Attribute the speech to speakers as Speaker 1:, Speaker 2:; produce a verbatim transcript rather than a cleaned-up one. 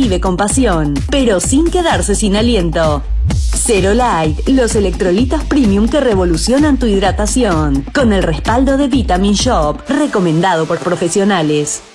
Speaker 1: vive con pasión, pero sin quedarse sin aliento. Zero Light, los electrolitos premium que revolucionan tu hidratación, con el respaldo de Vitamin Shop, recomendado por profesionales.